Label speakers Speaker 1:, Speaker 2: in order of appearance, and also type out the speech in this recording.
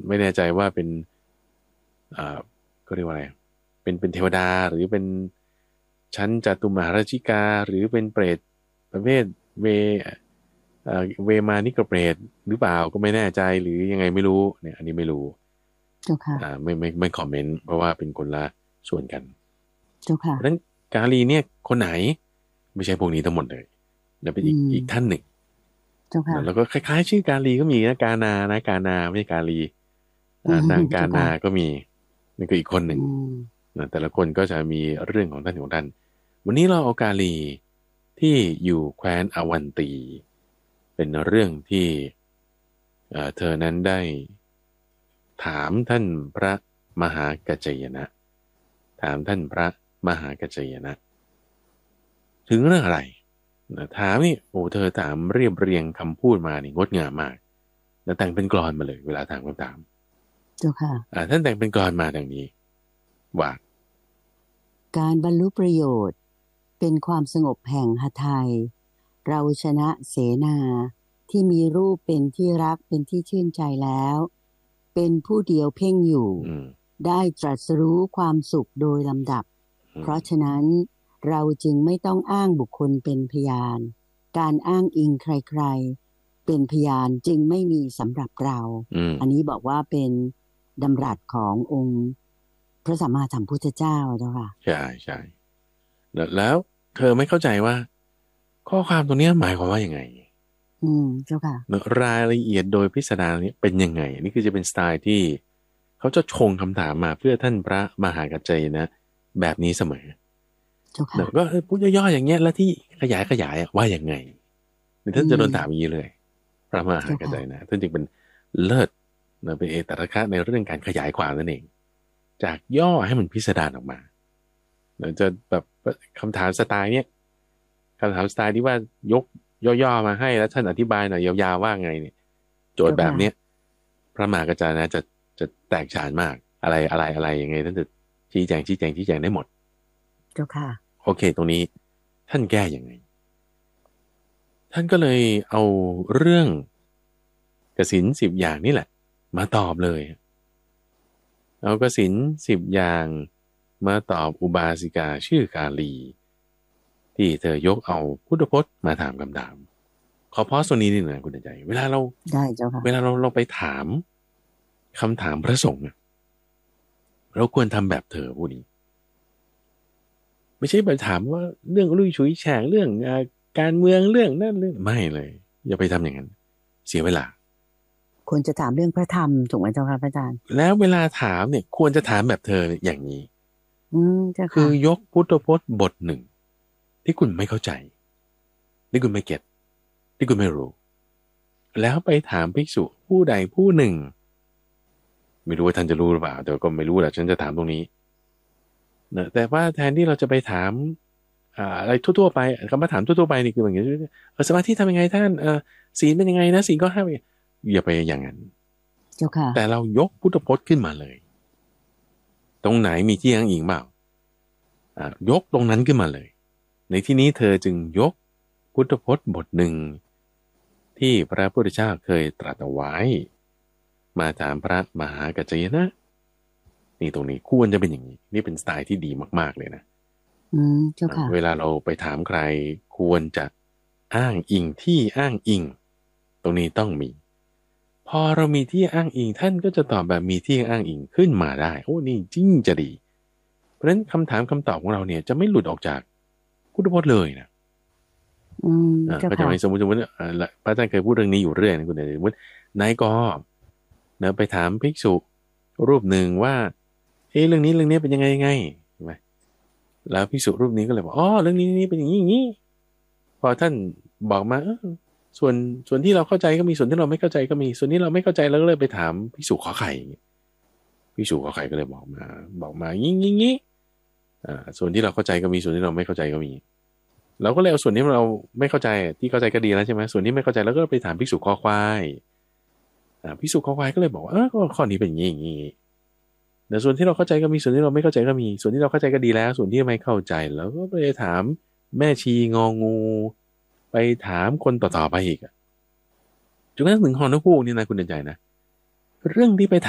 Speaker 1: ไม่แน่ใจว่าเป็นก็เรียกว่าอะไรเป็นเทวดาหรือเป็นชั้นจตุมหาราชิกาหรือเป็นเปรตประเภทเวเวมานิกเปรตหรือเปล่าก็ไม่แน่ใจหรือยังไงไม่รู้เนี่ยอันนี้ไม่รู้
Speaker 2: เจ้าค่ะ
Speaker 1: ไม่คอมเมนต์เพราะว่าเป็นคนละส่วนกัน
Speaker 2: เจ้าค่ะ
Speaker 1: เพราะฉะนั้นกาลีเนี่ยคนไหนไม่ใช่พวกนี้ทั้งหมดเลยแล้วเป็น
Speaker 2: อื
Speaker 1: อีกท่าน
Speaker 2: ม
Speaker 1: หนึ่ง
Speaker 2: เจ้าค่ะ
Speaker 1: แล้วก็คล้ายๆชื่อกาลีก็มีนะกานานะกานาไม่ใช่กาลี
Speaker 2: อืม
Speaker 1: นางกานา
Speaker 2: เจ้าค่ะ
Speaker 1: ก็มีนั่นก็อีกคนห
Speaker 2: อื
Speaker 1: นึ่ง
Speaker 2: ม
Speaker 1: นะแต่ละคนก็จะมีเรื่องของท่านวันนี้เราเอากาลีที่อยู่แคว้นอวันตีเป็นเรื่องที่เธอนั้นได้ถามท่านพระมหากัจจยนะถามท่านพระมหากัจจยนะถึงเรื่องอะไรนะถามนี่โอ้เธอถามเรียบเรียงคำพูดมานี่งดงามมากแล้วแต่งเป็นกลอนมาเลยเวลาถามคำถาม
Speaker 2: เจ้าค่ะ
Speaker 1: ท่านแต่งเป็นกลอนมาดังนี้ว่า
Speaker 2: การบรรลุประโยชน์เป็นความสงบแห่งหทัยเราชนะเสนาที่มีรูปเป็นที่รักเป็นที่ชื่นใจแล้วเป็นผู้เดียวเพ่งอยู่
Speaker 1: อืม
Speaker 2: ได้ตรัสรู้ความสุขโดยลำดับ
Speaker 1: อืม
Speaker 2: เพราะฉะนั้นเราจึงไม่ต้องอ้างบุคคลเป็นพยานการอ้างอิงใครๆเป็นพยานจึงไม่มีสำหรับเรา
Speaker 1: อืม
Speaker 2: อันนี้บอกว่าเป็นดำรัสขององค์พระสัมมาสัมพุทธเจ้าเจ้าค่ะ
Speaker 1: ใช่ใช่แล้วเธอไม่เข้าใจว่าข้อความตรงเนี้ยหมายความว่ายังไง
Speaker 2: เจ้าค่ะ
Speaker 1: รายละเอียดโดยพิสดารนี้เป็นยังไงนี่คือจะเป็นสไตล์ที่เขาจะชงคำถามมาเพื่อท่านพระมหากัจจยนะแบบนี้เสมอ
Speaker 2: เจ้าค่ะ
Speaker 1: เดี๋ยวก็พูดย่อๆอย่างเงี้ยแล้วที่ขยายว่าอย่างไงหรือ
Speaker 2: อื
Speaker 1: ท่านจะโดนถามอ
Speaker 2: ม
Speaker 1: ย่างนี้เลยพระมหา
Speaker 2: เจ้าค่ะ
Speaker 1: กัจจยนะท่านจึงเป็นเลิศนะเป็นเอกตระคะในเรื่องการขยายความนั่นเองจากย่อให้มันพิสดารออกมาเราจะแบบคำถามสไตล์เนี้ยคำถามสไตล์ที่ว่ายกย่อๆมาให้แล้วท่านอธิบายหน่อยยาวๆว่าไงเนี่ย โจท
Speaker 2: เจ้าค่ะ
Speaker 1: ย์แบบเนี้ยพระมหากระจายนะจะแตกฉานมากอะไรยังไงท่านจะชี้แจงได้หมด
Speaker 2: เจ้าค่ะ
Speaker 1: โอเคตรงนี้ท่านแก้ยังไงท่านก็เลยเอาเรื่องกสิณ10อย่างนี่แหละมาตอบเลยเอากสิณ10 อย่างมาตอบอุบาสิกาชื่อกาลีที่เธอยกเอาพุทธพจน์มาถามคำถามขอพอสตรงนี้นิดหนึ่งนะคุณใจเวลาเรา
Speaker 2: ได้เจ้าค่ะ
Speaker 1: เราไปถามคำถามพระสงฆ์ เราควรทำแบบเธอผู้นี้ไม่ใช่ไปถามว่าเรื่องลุยฉุยแฉกเรื่องการเมืองเรื่องนั่นเรื่องไม่เลยอย่าไปทำอย่างนั้นเสียเวลา
Speaker 2: ควรจะถามเรื่องพระธรรมถูกไหมเจ้าค่ะพระอาจารย์
Speaker 1: แล้วเวลาถามเนี่ยควรจะถามแบบเธออย่างนี้
Speaker 2: เจ้าค่ะ
Speaker 1: คือยกพุทธพจน์บทหนึ่งที่คุณไม่เข้าใจที่คุณไม่เก็ตที่คุณไม่รู้แล้วไปถามภิกษุผู้ใดผู้หนึ่งไม่รู้ว่าท่านจะรู้หรือเปล่าแต่ก็ไม่รู้แหละฉันจะถามตรงนี้นะแต่ว่าแทนที่เราจะไปถาม อะไรทั่วๆไปคำว่าถามทั่วๆไปนี่คืออย่างนี้สมาธิทำยังไงท่านศีลเป็นยังไงนะศีลก็ห้ามอย่าไปอย่างนั้น
Speaker 2: เจ้าค่ะ
Speaker 1: แต่เรายกพุทธพจน์ขึ้นมาเลยตรงไหนมีที่อ้างอิงเปล่ายกตรงนั้นขึ้นมาเลยในที่นี้เธอจึงยกพุทธพจน์บทหนึ่งที่พระพุทธเจ้าเคยตรัสเอาไว้มาถามพระมหากัจจยนะนี่ตรงนี้ควรจะเป็นอย่างนี้นี่เป็นสไตล์ที่ดีมากๆเลยนะ
Speaker 2: เจ้าค่ะ
Speaker 1: เวลาเราไปถามใครควรจะอ้างอิงที่อ้างอิงตรงนี้ต้องมีพอเรามีที่อ้างอิงท่านก็จะตอบแบบมีที่อ้างอิงขึ้นมาได้โอ้นี่จริงจะดีเพราะฉะนั้นคำถามคำตอบของเราเนี่ยจะไม่หลุดออกจากพุทธพจน์เลยนะ
Speaker 2: เจ้า
Speaker 1: ก็จะ
Speaker 2: ค่ะ
Speaker 1: ไม่สมมติพระอาจารย์เคยพูดเรื่องนี้อยู่เรื่อยนะคุณเดชสมมตินายกเนะไปถามภิกษุรูปหนึ่งว่าเรื่องนี้เป็นยังไงใช่ไหมแล้วภิกษุรูปนี้ก็เลยบอกอ๋อเรื่องนี้เป็นอย่างนี้ พอท่านบอกมาส่วนส่วนที่เราเข้าใจก็มีส่วนที่เราไม่เข้าใจก็มีส่วนนี้เราไม่เข้าใจแล้วก็เลยไปถามภิกษุขอไข่ภิกษุขอไข่ก็เลยบอกมางี้ส่วนที่เราเข้าใจก็มีส่วนที่เราไม่เข้าใจก็มีเราก็เลยเอาส่วนที่เราไม่เข้าใจที่เข้าใจก็ดีแล้วใช่ไหมส่วนที่ไม่เข้าใจแล้วก็ไปถามภิกษุขอควายภิกษุขอควายก็เลยบอกว่าก็ข้อนี้เป็นอย่างนี้แต่ส่วนที่เราเข้าใจก็มีส่วนที่เราไม่เข้าใจก็มีส่วนที่เราเข้าใจก็ดีแล้วส่วนที่ไม่เข้าใจแล้วก็ไปถามแม่ชีงองูไปถามคนต่อๆไปอีกจนกระทั่งถึงฮอนกฮูกนี่นะคุณเดินใจนะเรื่องที่ไป